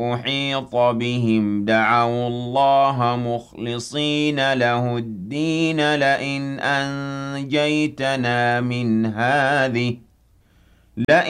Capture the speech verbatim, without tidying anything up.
أُحِيطَ بِهِمْ دَعَوُا اللَّهَ مُخْلِصِينَ لَهُ الدِّينَ لَئِنْ أَنجَيْتَنَا مِنْ هَٰذِهِ